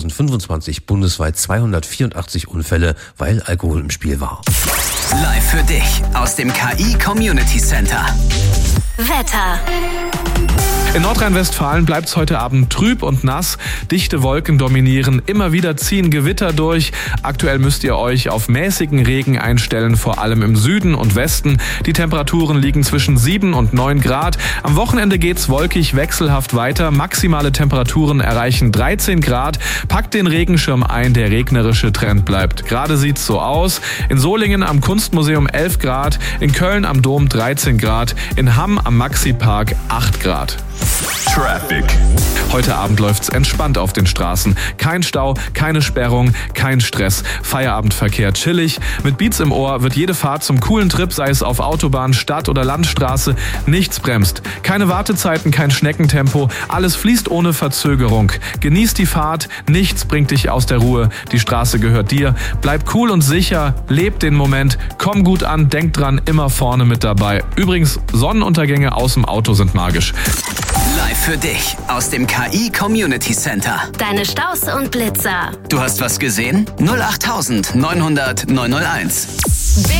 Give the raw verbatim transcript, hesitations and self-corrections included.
fünfundzwanzig bundesweit zweihundertvierundachtzig Unfälle, weil Alkohol im Spiel war. Live für dich aus dem K I Community Center. Wetter. In Nordrhein-Westfalen bleibt es heute Abend trüb und nass. Dichte Wolken dominieren. Immer wieder ziehen Gewitter durch. Aktuell müsst ihr euch auf mäßigen Regen einstellen, vor allem im Süden und Westen. Die Temperaturen liegen zwischen sieben und neun Grad. Am Wochenende geht's wolkig wechselhaft weiter. Maximale Temperaturen erreichen dreizehn Grad. Packt den Regenschirm ein, der regnerische Trend bleibt. Gerade sieht's so aus. In Solingen am Kunstmuseum elf Grad. In Köln am Dom dreizehn Grad. In Hamm am Maxi-Park acht Grad. Traffic. Heute Abend läuft's entspannt auf den Straßen. Kein Stau, keine Sperrung, kein Stress. Feierabendverkehr chillig. Mit Beats im Ohr wird jede Fahrt zum coolen Trip, sei es auf Autobahn, Stadt- oder Landstraße. Nichts bremst. Keine Wartezeiten, kein Schneckentempo. Alles fließt ohne Verzögerung. Genieß die Fahrt. Nichts bringt dich aus der Ruhe. Die Straße gehört dir. Bleib cool und sicher. Leb den Moment. Komm gut an. Denk dran, immer vorne mit dabei. Übrigens, Sonnenuntergänge aus dem Auto sind magisch. Live für dich aus dem K I Community Center. Deine Staus und Blitzer. Du hast was gesehen? null acht neun null null neun null eins.